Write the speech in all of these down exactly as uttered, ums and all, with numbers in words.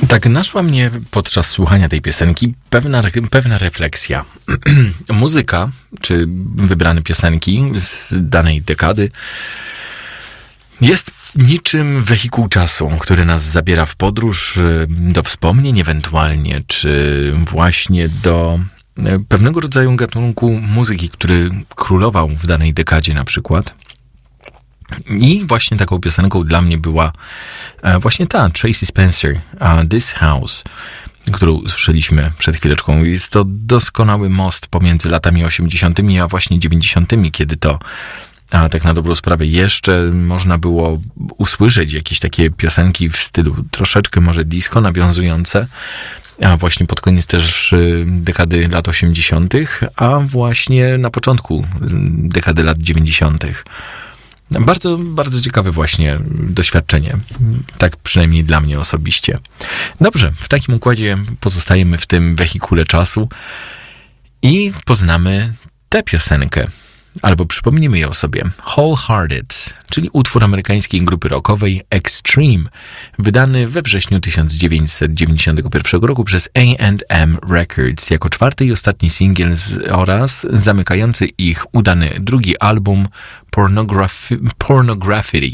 Tak naszła mnie podczas słuchania tej piosenki pewna, pewna refleksja. Muzyka, czy wybrane piosenki z danej dekady jest niczym wehikuł czasu, który nas zabiera w podróż do wspomnień ewentualnie, czy właśnie do pewnego rodzaju gatunku muzyki, który królował w danej dekadzie na przykład. I właśnie taką piosenką dla mnie była właśnie ta, Tracy Spencer, This House, którą usłyszeliśmy przed chwileczką. Jest to doskonały most pomiędzy latami osiemdziesiątymi a właśnie dziewięćdziesiątymi, kiedy to a tak na dobrą sprawę jeszcze można było usłyszeć jakieś takie piosenki w stylu troszeczkę może disco nawiązujące, a właśnie pod koniec też dekady lat osiemdziesiątych, a właśnie na początku dekady lat dziewięćdziesiątych. Bardzo, bardzo ciekawe właśnie doświadczenie. Tak przynajmniej dla mnie osobiście. Dobrze, w takim układzie pozostajemy w tym wehikule czasu i poznamy tę piosenkę. Albo przypomnijmy ją sobie. Wholehearted, czyli utwór amerykańskiej grupy rockowej Extreme, wydany we wrześniu tysiąc dziewięćset dziewięćdziesiątego pierwszego roku przez A and M Records jako czwarty i ostatni singiel z, oraz zamykający ich udany drugi album Pornography, Pornography.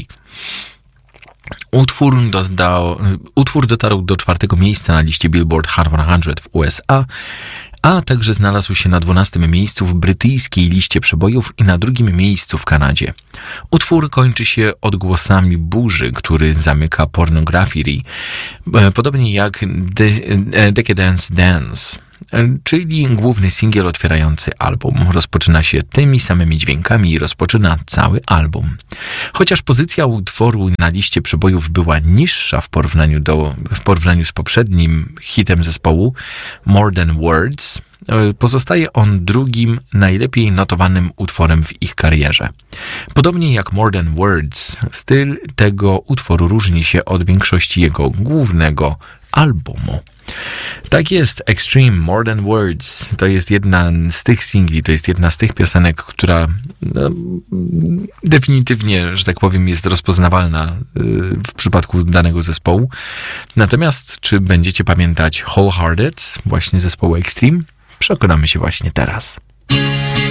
Utwór, dodał, utwór dotarł do czwartego miejsca na liście Billboard Hot sto w U S A, a także znalazł się na dwunastym miejscu w brytyjskiej liście przebojów i na drugim miejscu w Kanadzie. Utwór kończy się odgłosami burzy, który zamyka Pornography, podobnie jak De- Decadence Dance, czyli główny singiel otwierający album. Rozpoczyna się tymi samymi dźwiękami i rozpoczyna cały album. Chociaż pozycja utworu na liście przebojów była niższa w porównaniu, do, w porównaniu z poprzednim hitem zespołu More Than Words, pozostaje on drugim najlepiej notowanym utworem w ich karierze. Podobnie jak More Than Words, styl tego utworu różni się od większości jego głównego albumu. Tak jest, Extreme, More Than Words to jest jedna z tych singli, to jest jedna z tych piosenek, która no, definitywnie, że tak powiem, jest rozpoznawalna w przypadku danego zespołu. Natomiast czy będziecie pamiętać Wholehearted, właśnie zespołu Extreme? Przekonamy się właśnie teraz.